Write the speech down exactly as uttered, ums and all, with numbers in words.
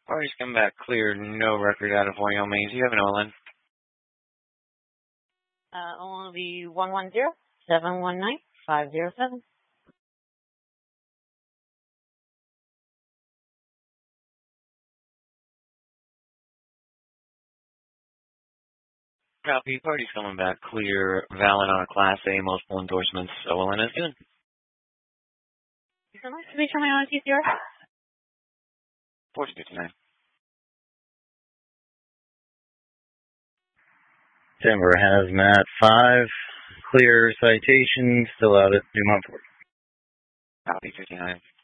Party's come back clear, no record out of Wyoming. Do you have an O L N? Uh, only one one zero seven one nine five zero seven. Copy. Party's coming back clear, valid on a Class A, multiple endorsements. O L N is good. So much to be coming on T C R. four fifty-nine. Denver Hazmat five, clear citation, still out at Dumont Port. Copy, fifty-nine.